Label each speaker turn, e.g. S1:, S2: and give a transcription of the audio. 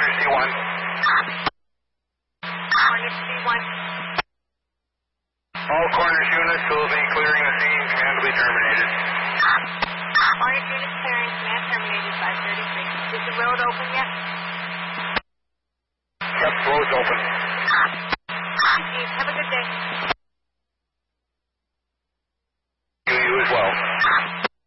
S1: corners C1.
S2: Corners C1.
S1: All corners units will be clearing the scene. Command will be terminated.
S2: Corners units clearing. Command terminated 536. Is the road open yet?
S1: Yep, road's open.